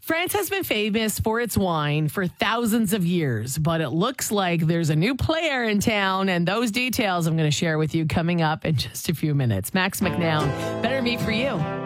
France has been famous for its wine for thousands of years, but it looks like there's a new player in town, and those details I'm going to share with you coming up in just a few minutes. Max McNown, Better Me For You.